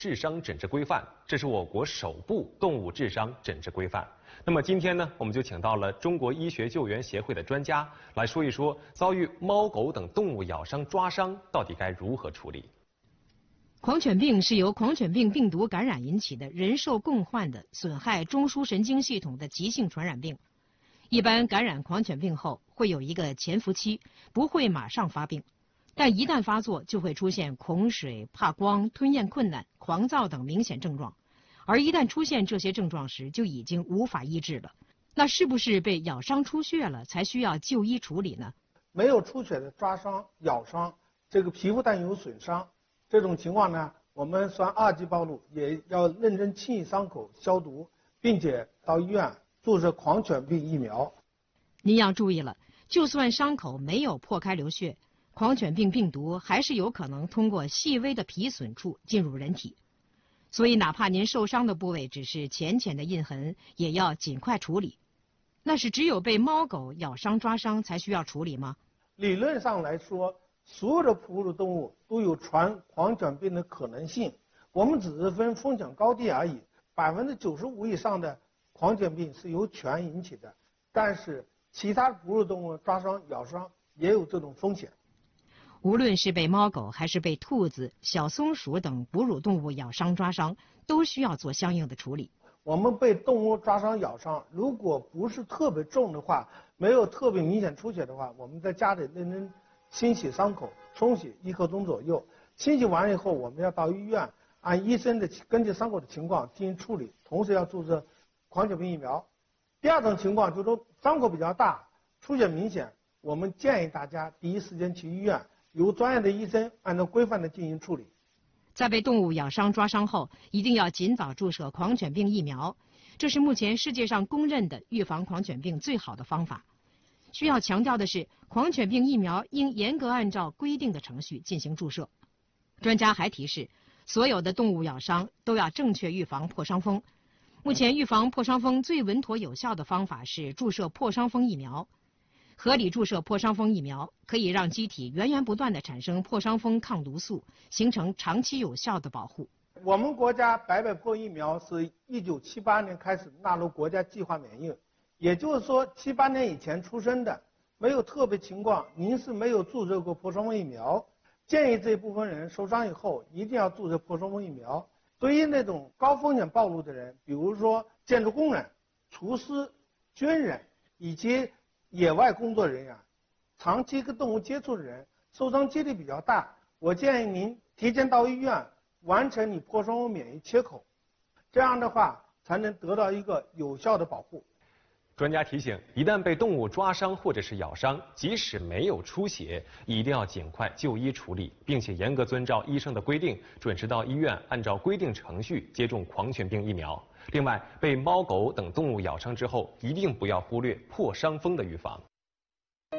治伤诊治规范，这是我国首部动物治伤诊治规范。那么今天呢，我们就请到了中国医学救援协会的专家来说一说，遭遇猫狗等动物咬伤、抓伤到底该如何处理。 狂犬病是由狂犬病病毒感染引起的人兽共患的损害中枢神经系统的急性传染病。一般感染狂犬病后会有一个潜伏期，不会马上发病。但一旦发作，就会出现恐水、怕光、吞咽困难、狂躁等明显症状，而一旦出现这些症状时，就已经无法医治了。那是不是被咬伤出血了才需要就医处理呢？ 没有出血的抓伤、咬伤，这个皮肤但有损伤，这种情况呢，我们算2级暴露，也要认真清洗伤口、消毒，并且到医院注射狂犬病疫苗。 您要注意了，就算伤口没有破开流血，狂犬病病毒还是有可能通过细微的皮损处进入人体，所以哪怕您受伤的部位只是浅浅的印痕，也要尽快处理。那是只有被猫狗咬伤抓伤才需要处理吗？ 理论上来说，所有的哺乳动物都有传狂犬病的可能性，我们只是分风险高低而已。95%以上的狂犬病是由犬引起的，但是其他哺乳动物抓伤、咬伤也有这种风险。 无论是被猫狗还是被兔子、小松鼠等哺乳动物咬伤抓伤，都需要做相应的处理。 我们被动物抓伤、咬伤，如果不是特别重的话，没有特别明显出血的话，我们在家里认真清洗伤口，冲洗1刻钟左右。清洗完以后，我们要到医院按医生的根据伤口的情况进行处理，同时要注射狂犬病疫苗。第二种情况就是说伤口比较大、出血明显，我们建议大家第一时间去医院，由专业的医生按照规范的进行处理。 在被动物咬伤抓伤后，一定要尽早注射狂犬病疫苗，这是目前世界上公认的预防狂犬病最好的方法。需要强调的是，狂犬病疫苗应严格按照规定的程序进行注射。专家还提示，所有的动物咬伤都要正确预防破伤风。目前预防破伤风最稳妥有效的方法是注射破伤风疫苗。合理注射破伤风疫苗，可以让机体源源不断地产生破伤风抗毒素，形成长期有效的保护。 我们国家白百破疫苗是1978年开始纳入国家计划免疫，也就是说78年以前出生的，没有特别情况，您是没有注射过破伤风疫苗，建议这部分人受伤以后一定要注射破伤风疫苗。对于那种高风险暴露的人，比如说建筑工人、厨师、军人以及野外工作人员，长期跟动物接触的人，受伤几率比较大，我建议您提前到医院完成你破伤风免疫切口，这样的话才能得到一个有效的保护。 专家提醒，一旦被动物抓伤或者是咬伤，即使没有出血，一定要尽快就医处理，并且严格遵照医生的规定，准时到医院按照规定程序接种狂犬病疫苗。另外，被猫狗等动物咬伤之后，一定不要忽略破伤风的预防。